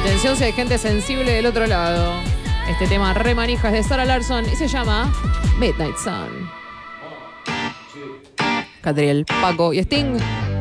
Atención si hay gente sensible del otro lado. Este tema re manija es de Sarah Larsson y se llama Midnight Sun. Catriel, Paco y Sting.